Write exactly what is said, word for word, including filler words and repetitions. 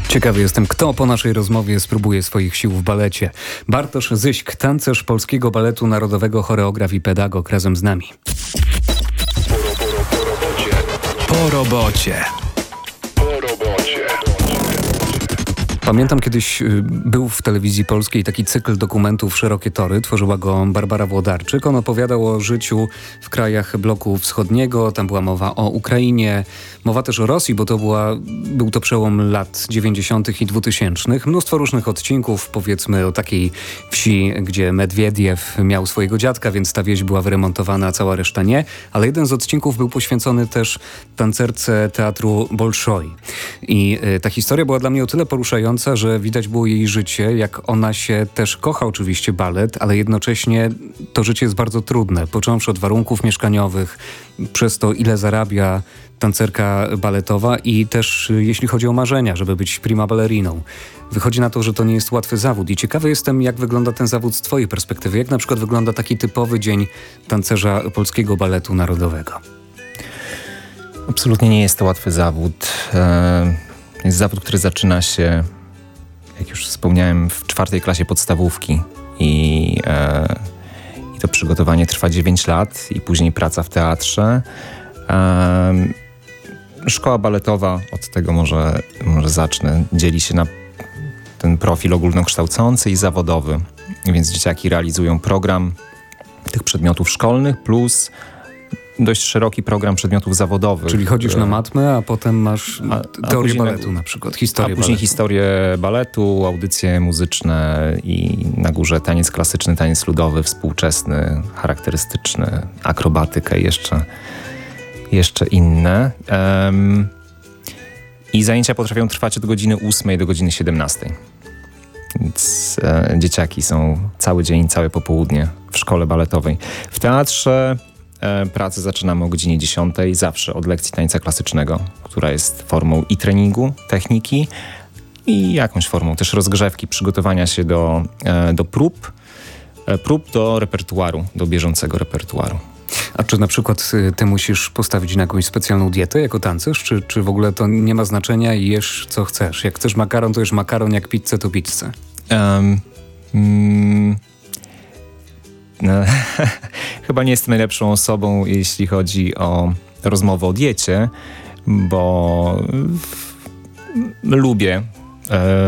Ciekawy jestem, kto po naszej rozmowie spróbuje swoich sił w balecie. Bartosz Zyśk, tancerz Polskiego Baletu Narodowego, choreograf i pedagog, razem z nami. Po robocie. Po robocie. Pamiętam, kiedyś był w telewizji polskiej taki cykl dokumentów Szerokie Tory. Tworzyła go Barbara Włodarczyk. On opowiadał o życiu w krajach bloku wschodniego. Tam była mowa o Ukrainie, mowa też o Rosji, bo to była, był to przełom lat dziewięćdziesiątych i dwutysięcznych. Mnóstwo różnych odcinków, powiedzmy o takiej wsi, gdzie Medwiediew miał swojego dziadka, więc ta wieś była wyremontowana, a cała reszta nie. Ale jeden z odcinków był poświęcony też tancerce teatru Bolszoi. I y, ta historia była dla mnie o tyle poruszająca, że widać było jej życie, jak ona się też kocha oczywiście balet, ale jednocześnie to życie jest bardzo trudne, począwszy od warunków mieszkaniowych, przez to ile zarabia tancerka baletowa i też jeśli chodzi o marzenia, żeby być prima balleriną. Wychodzi na to, że to nie jest łatwy zawód i ciekawy jestem, jak wygląda ten zawód z twojej perspektywy. Jak na przykład wygląda taki typowy dzień tancerza Polskiego Baletu Narodowego? Absolutnie nie jest to łatwy zawód. Jest zawód, który zaczyna się, jak już wspomniałem, w czwartej klasie podstawówki i, e, i to przygotowanie trwa dziewięć lat i później praca w teatrze. E, szkoła baletowa, od tego może, może zacznę, dzieli się na ten profil ogólnokształcący i zawodowy, więc dzieciaki realizują program tych przedmiotów szkolnych plus dość szeroki program przedmiotów zawodowych. Czyli chodzisz na matmę, a potem masz a, teorię a baletu na przykład, historię A później baletu. historię baletu, audycje muzyczne i na górze taniec klasyczny, taniec ludowy, współczesny, charakterystyczny, akrobatykę i jeszcze, jeszcze inne. Um, I zajęcia potrafią trwać od godziny ósmej do godziny siedemnastej. Więc e, dzieciaki są cały dzień, całe popołudnie w szkole baletowej. W teatrze e, pracę zaczynamy o godzinie dziesiątej, zawsze od lekcji tańca klasycznego, która jest formą i treningu, techniki i jakąś formą też rozgrzewki, przygotowania się do, e, do prób, e, prób do repertuaru, do bieżącego repertuaru. A czy na przykład ty musisz postawić na jakąś specjalną dietę jako tancerz, czy, czy w ogóle to nie ma znaczenia i jesz co chcesz? Jak chcesz makaron, to jesz makaron, jak pizzę, to pizzę. Um, mm, no, chyba nie jestem najlepszą osobą, jeśli chodzi o rozmowę o diecie, bo w, lubię e,